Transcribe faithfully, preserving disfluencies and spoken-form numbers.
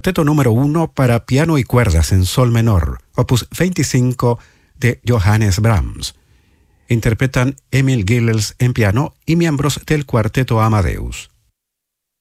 Cuarteto número uno para piano y cuerdas en sol menor, opus veinticinco de Johannes Brahms. Interpretan Emil Gilels en piano y miembros del Cuarteto Amadeus.